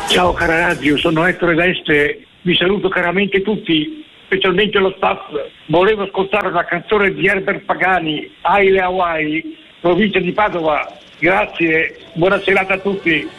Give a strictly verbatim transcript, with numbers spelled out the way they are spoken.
Ciao cara radio, sono Ettore d'Este, vi saluto caramente tutti, specialmente lo staff. Volevo ascoltare una canzone di Herbert Pagani, Aile Hawaii, provincia di Padova. Grazie, buona serata a tutti.